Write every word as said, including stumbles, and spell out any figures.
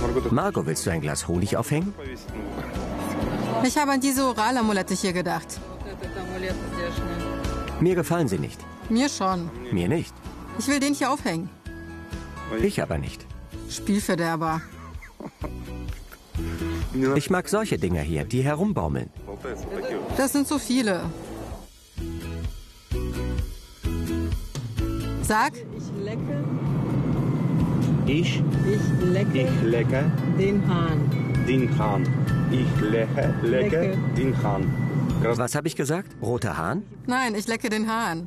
Margot, willst du ein Glas Honig aufhängen? Ich habe an diese Oralamulette hier gedacht. Mir gefallen sie nicht. Mir schon. Mir nicht. Ich will den hier aufhängen. Ich aber nicht. Spielverderber. Ich mag solche Dinger hier, die herumbaumeln. Das sind so viele. Sag. Ich lecke. Ich, Ich lecke. ich lecke Den Hahn. den Hahn. Ich lecke, lecke Lecke. den Hahn. Was habe ich gesagt? Roter Hahn? Nein, ich lecke den Hahn.